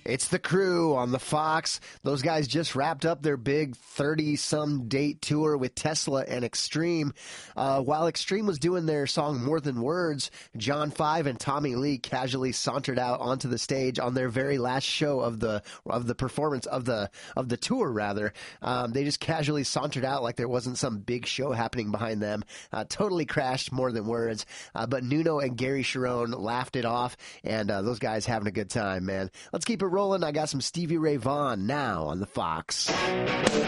It's the Crew on the Fox. Those guys just wrapped up their big 30-some date tour with Tesla and Extreme. While Extreme was doing their song More Than Words, John 5 and Tommy Lee casually sauntered out onto the stage on their very last show of the performance of the tour, rather. They just casually sauntered out like there wasn't some big show happening behind them. Totally crashed More Than Words. But Nuno and Gary Sharon laughed it off, and those guys having a good time, man. Let's keep it rolling. I got some Stevie Ray Vaughan now on the Fox.